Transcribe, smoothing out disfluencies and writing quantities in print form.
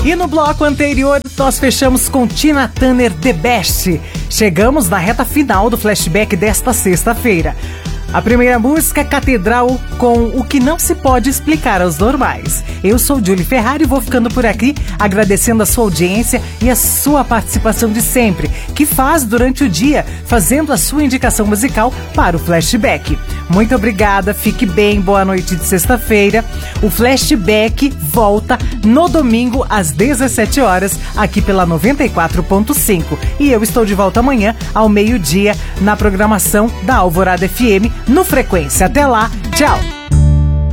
E no bloco anterior, nós fechamos com Tina Turner, The Best. Chegamos na reta final do flashback desta sexta-feira. A primeira música, Catedral, com O Que Não Se Pode Explicar aos Normais. Eu sou Julie Ferrari e vou ficando por aqui, agradecendo a sua audiência e a sua participação de sempre, que faz durante o dia, fazendo a sua indicação musical para o flashback. Muito obrigada, fique bem, boa noite de sexta-feira. O flashback volta no domingo às 17 horas, aqui pela 94.5. E eu estou de volta amanhã, ao meio-dia, na programação da Alvorada FM, no Frequência. Até lá, tchau!